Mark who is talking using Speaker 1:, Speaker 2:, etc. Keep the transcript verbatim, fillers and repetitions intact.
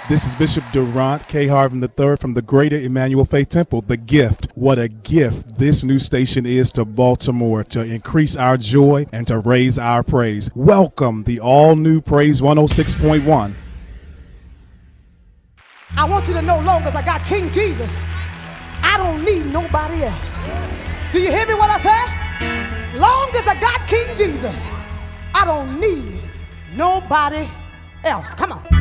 Speaker 1: This is Bishop Durant K. Harvin the third from the Greater Emmanuel Faith Temple. The gift. What a gift this new station is to Baltimore to increase our joy and to raise our praise. Welcome the all-new Praise one oh six point one.
Speaker 2: I want you to know, long as I got King Jesus, I don't need nobody else. Do you hear me what I say? Long as I got King Jesus, I don't need nobody else. Come on.